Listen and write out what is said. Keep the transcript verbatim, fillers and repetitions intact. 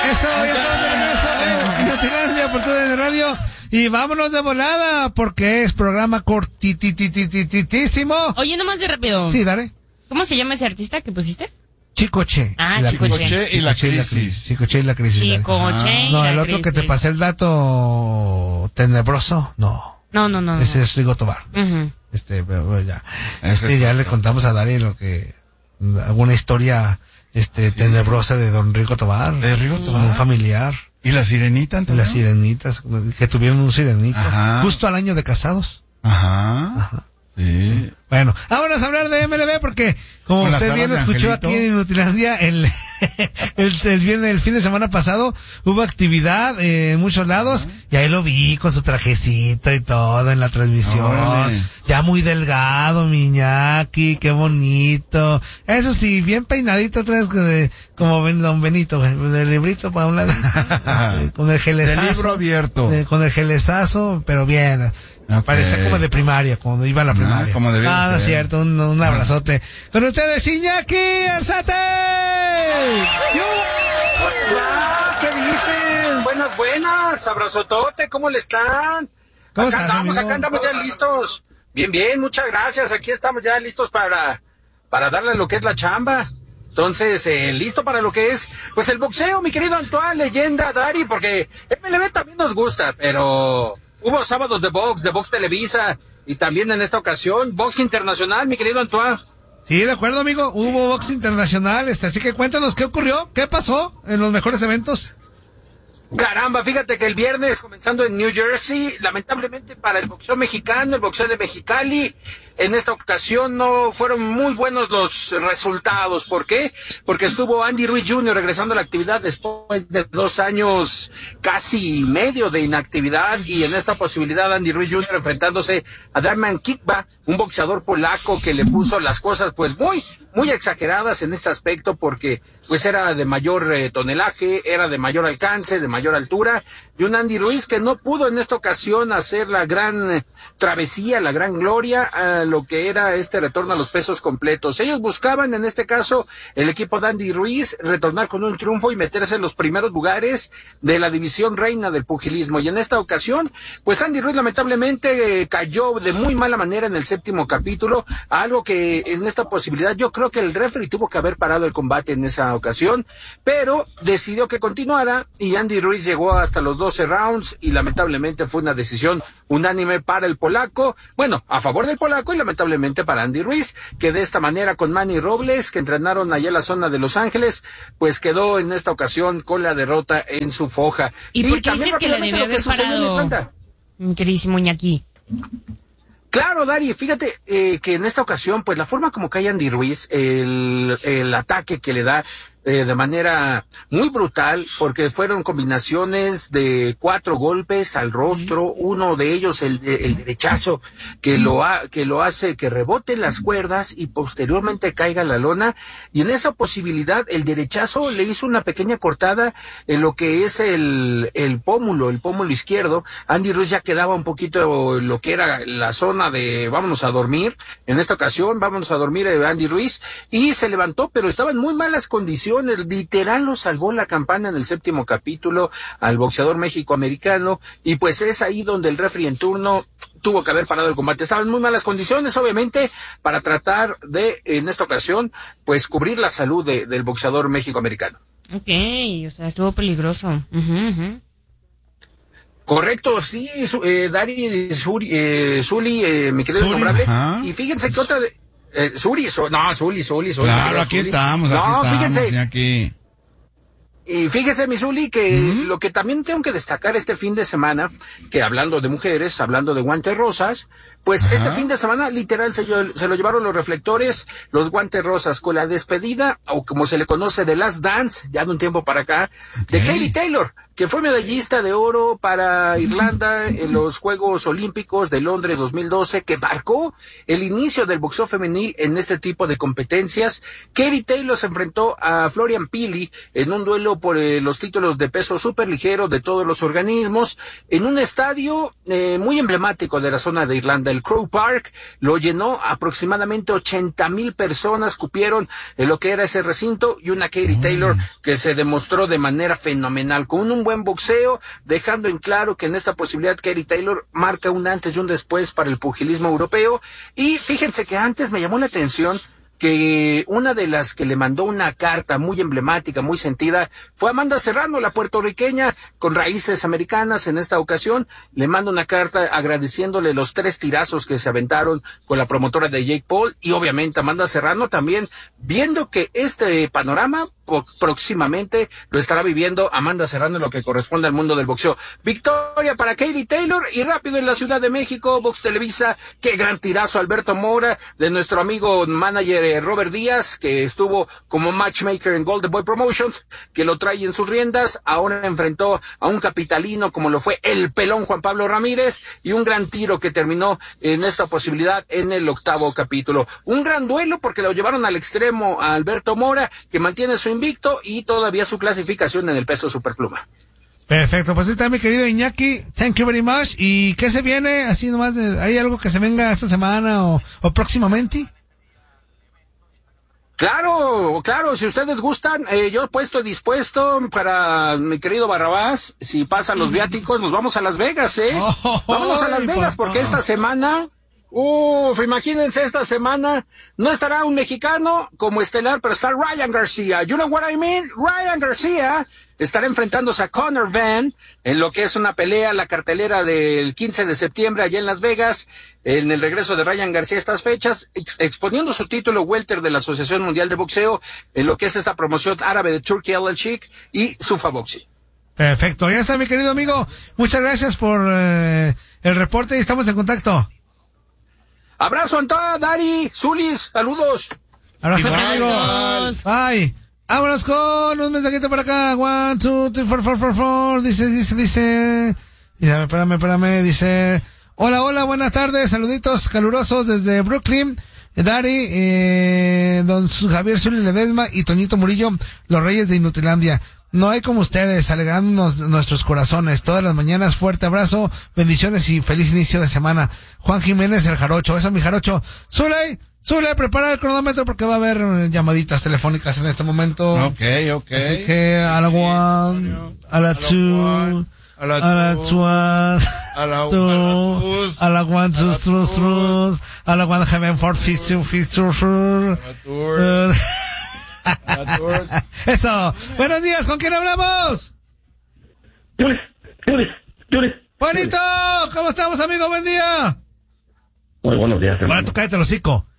Eso, ya estamos de regreso en Inutilandia por T V N Radio. Y vámonos de volada, porque es programa cortitititititísimo. Oye, nomás de rápido. Sí, dale. ¿Cómo se llama ese artista que pusiste? Chicoche. Ah, la Chicoche. crisis. y la crisis. Chicoche y la crisis. Chicoche y No, la el otro crisis. que te pasé el dato tenebroso, no. No, no, no. Ese no. es Rigo Tobar. Uh-huh. Este, pero, bueno, ya. Ese Este, es ya otro. le contamos a Dari lo que, alguna historia, este, tenebrosa de don Rigo Tobar. De Rigo Tobar. Un familiar. ¿Y la sirenita, Antonio? Las sirenitas, que tuvieron un sirenito. Ajá. Justo al año de casados. Ajá. Ajá. Sí. Bueno, vámonos a hablar de M L B porque, como Con las usted bien alas de escuchó Angelito. aquí en Inutilandia, el, el, el viernes, el fin de semana pasado, hubo actividad eh, en muchos lados, uh-huh. y ahí lo vi con su trajecito y todo en la transmisión. Órale. Ya muy delgado, mi Iñaki, qué bonito. Eso sí, bien peinadito, tres de, como Ben- don Benito, del librito para un lado, con el gelezazo. Del libro abierto. de- con el gelezazo, pero bien. Okay. Parecía como de primaria, cuando iba a la primaria. Ah, como debía Ah, no es ser. cierto, un, un abrazote. Con ustedes, Iñaki Arzate. Hola, ¿qué dicen? Buenas, buenas, abrazotote, ¿cómo le están? ¿Cómo Acá estás, andamos, amigo? acá andamos ya listos. Bien, bien, muchas gracias, aquí estamos ya listos para, para darle lo que es la chamba. Entonces, eh, listo para lo que es, pues el boxeo, mi querido Antoine, leyenda, Dari, porque M L B también nos gusta, pero hubo sábados de box, de Box Televisa, y también en esta ocasión, box internacional, mi querido Antoine. Sí, de acuerdo, amigo. Hubo box internacional, este, así que cuéntanos qué ocurrió, qué pasó en los mejores eventos. Caramba, fíjate que el viernes, comenzando en New Jersey, lamentablemente para el boxeo mexicano, el boxeo de Mexicali, en esta ocasión no fueron muy buenos los resultados. ¿Por qué? Porque estuvo Andy Ruiz junior regresando a la actividad después de dos años casi medio de inactividad, y en esta posibilidad Andy Ruiz junior enfrentándose a Damian Kikba, un boxeador polaco que le puso las cosas pues muy, muy exageradas en este aspecto, porque pues era de mayor eh, tonelaje, era de mayor alcance, de mayor altura, y un Andy Ruiz que no pudo en esta ocasión hacer la gran eh, travesía, la gran gloria a lo que era este retorno a los pesos completos. Ellos buscaban en este caso, el equipo de Andy Ruiz, retornar con un triunfo y meterse en los primeros lugares de la división reina del pugilismo, y en esta ocasión pues Andy Ruiz lamentablemente eh, cayó de muy mala manera en el séptimo capítulo, algo que en esta posibilidad yo creo que el referee tuvo que haber parado el combate en esa ocasión, pero decidió que continuara, y Andy Ruiz llegó hasta los doce rounds, y lamentablemente fue una decisión unánime para el polaco, bueno, a favor del polaco, y lamentablemente para Andy Ruiz, que de esta manera con Manny Robles, que entrenaron allá en la zona de Los Ángeles, pues quedó en esta ocasión con la derrota en su foja. ¿Y, ¿Y por qué también dices que le rápidamente debió lo haber sucedió en parado, Atlanta. mi queridísimo Iñaki? Claro, Dari, fíjate eh, que en esta ocasión, pues la forma como cae Andy Ruiz, el, el ataque que le da eh, de manera muy brutal, porque fueron combinaciones de cuatro golpes al rostro, uno de ellos el, el derechazo que lo ha, que lo hace que rebote en las cuerdas y posteriormente caiga a la lona, y en esa posibilidad el derechazo le hizo una pequeña cortada en lo que es el, el pómulo, el pómulo izquierdo. Andy Ruiz ya quedaba un poquito lo que era la zona de vámonos a dormir, en esta ocasión vámonos a dormir eh, Andy Ruiz, y se levantó, pero estaba en muy malas condiciones, literal lo salvó la campana en el séptimo capítulo al boxeador mexicoamericano, y pues es ahí donde el referee en turno tuvo que haber parado el combate. Estaba en muy malas condiciones, obviamente, para tratar de, en esta ocasión, pues cubrir la salud de, del boxeador mexicoamericano. Ok, o sea, estuvo peligroso. Uh-huh, uh-huh. Correcto, sí, eh, Dari, Zuli, eh, Zuli eh, mi querido nombrable, y fíjense que otra de... Eh, Zuli, so, no, Zuli, Zuli, Zuli. Claro, aquí Zuli. estamos, aquí no, estamos, fíjense, aquí. Y fíjese, mi Zuli, que ¿Mm? lo que también tengo que destacar este fin de semana, que hablando de mujeres, hablando de guantes rosas, pues Ajá. este fin de semana literal se, se lo llevaron los reflectores, los guantes rosas, con la despedida, o como se le conoce, de Last Dance, ya de un tiempo para acá, Okay. de Katie Taylor. que fue medallista de oro para Irlanda en los Juegos Olímpicos de Londres dos mil doce, que marcó el inicio del boxeo femenil en este tipo de competencias. Katie Taylor se enfrentó a Florian Pili en un duelo por eh, los títulos de peso superligero de todos los organismos, en un estadio eh, muy emblemático de la zona de Irlanda, el Croke Park. Lo llenó aproximadamente ochenta mil personas, cupieron en lo que era ese recinto, y una Katie Taylor que se demostró de manera fenomenal, con un buen boxeo, dejando en claro que en esta posibilidad Katie Taylor marca un antes y un después para el pugilismo europeo. Y fíjense que antes me llamó la atención que una de las que le mandó una carta muy emblemática, muy sentida, fue Amanda Serrano, la puertorriqueña con raíces americanas. En esta ocasión le manda una carta agradeciéndole los tres tirazos que se aventaron con la promotora de Jake Paul, y obviamente Amanda Serrano también, viendo que este panorama próximamente lo estará viviendo Amanda Serrano en lo que corresponde al mundo del boxeo. Victoria para Katie Taylor. Y rápido en la Ciudad de México, Box Televisa, qué gran tirazo Alberto Mora de nuestro amigo manager eh, Robert Díaz, que estuvo como matchmaker en Golden Boy Promotions, que lo trae en sus riendas. Ahora enfrentó a un capitalino como lo fue el pelón Juan Pablo Ramírez, y un gran tiro que terminó en esta posibilidad en el octavo capítulo. Un gran duelo porque lo llevaron al extremo a Alberto Mora, que mantiene su invicto y todavía su clasificación en el peso superpluma. Perfecto, pues ahí está mi querido Iñaki, thank you very much. ¿Y qué se viene? Así nomás, ¿hay algo que se venga esta semana o, o próximamente? Claro, claro, si ustedes gustan, eh, yo puesto dispuesto para mi querido Barrabás. Si pasan los viáticos, nos vamos a Las Vegas, ¿eh? Oh, Vámonos a Las Vegas, porque esta semana... Uf, imagínense, esta semana no estará un mexicano como estelar, pero está Ryan García. You know what I mean? Ryan García estará enfrentándose a Conor Van en lo que es una pelea, la cartelera del quince de septiembre allá en Las Vegas, en el regreso de Ryan García a estas fechas, ex exponiendo su título welter de la Asociación Mundial de Boxeo en lo que es esta promoción árabe de Turkey Al Sheikh y Sufa Boxing. Perfecto, ya está mi querido amigo. Muchas gracias por eh, el reporte y estamos en contacto. Abrazo, Antá, Dari, Zulis, saludos. Abrazo, amigo. Bye. Vámonos con un mensajito para acá. One, two, three, four, four, four, four. Dice, dice, dice. Dice, espérame, espérame. Dice, hola, hola, buenas tardes. Saluditos calurosos desde Brooklyn. Dari, eh, don Javier Zulis Ledesma y Toñito Murillo, los reyes de Inutilandia. No hay como ustedes, alegrándonos nuestros corazones todas las mañanas. Fuerte abrazo, bendiciones y feliz inicio de semana. Juan Jiménez, el Jarocho. Eso, mi Jarocho. Zuley, Zuley, prepara el cronómetro porque va a haber llamaditas telefónicas en este momento. Ok, ok. Así que a la one, a la two, a la two, a la two, a la one, two, two, two, a la one, heaven, four, fifth, two, fifth, two, four. Eso. Buenos días, ¿con quién hablamos? Jules, Jules, Jules. Bonito, ¿cómo estamos, amigo? Buen día. Muy buenos días, hermano. Bueno, tú cállate el hocico.